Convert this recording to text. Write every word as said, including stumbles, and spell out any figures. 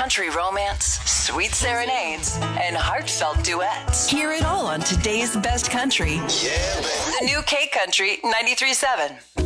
country romance, sweet serenades, and heartfelt duets. Hear it all on today's best country. Yeah, baby. The new K Country ninety-three point seven.